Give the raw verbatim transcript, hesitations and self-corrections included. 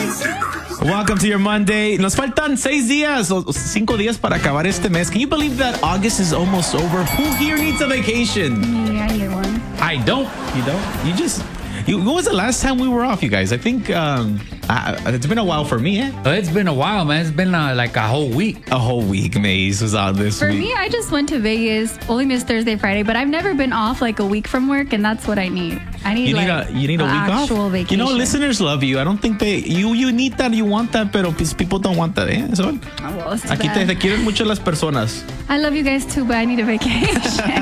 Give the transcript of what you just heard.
Welcome to your Monday. Nos faltan seis días o cinco días para acabar este mes. Can you believe that August is almost over? Who here needs a vacation? Me, I need one. I don't. You don't? You just... You, when was the last time we were off, you guys? I think um, I, it's been a while for me, eh? Oh, it's been a while, man. It's been uh, like a whole week. A whole week, Maze was out this For week. me, I just went to Vegas. Only missed Thursday, Friday, but I've never been off like a week from work, and that's what I need. I need, You need like a you need a an week off. actual vacation. You know, listeners love you. I don't think they you you need that. You want that, pero pues, people don't want that. Eh? So, Oh, well, it's too aquí te, bad. te quieren mucho las personas. I love you guys too, but I need a vacation.